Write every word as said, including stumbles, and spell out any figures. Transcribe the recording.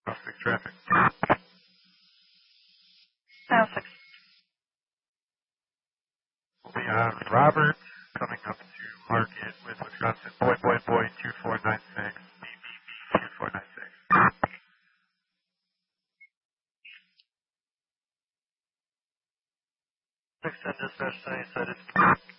Traffic, traffic. Dial six. We have Robert coming up to Market with Wisconsin Boy Boy Boy two four nine six, B B B two four nine six. Six ten dispatch, ninety said it's